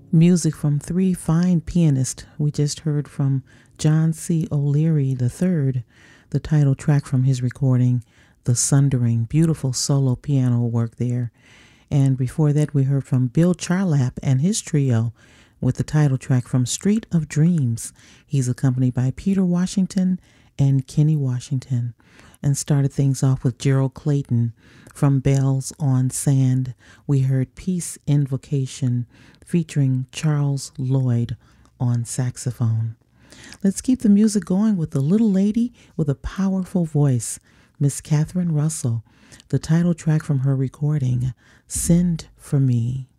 Music from three fine pianists. We just heard from John C. O'Leary III, the title track from his recording, The Sundering. Beautiful solo piano work there. And before that, we heard from Bill Charlap and his trio with the title track from Street of Dreams. He's accompanied by Peter Washington and Kenny Washington. And started things off with Gerald Clayton from Bells on Sand. We heard Peace Invocation featuring Charles Lloyd on saxophone. Let's keep the music going with the little lady with a powerful voice, Miss Catherine Russell, the title track from her recording, Send for Me.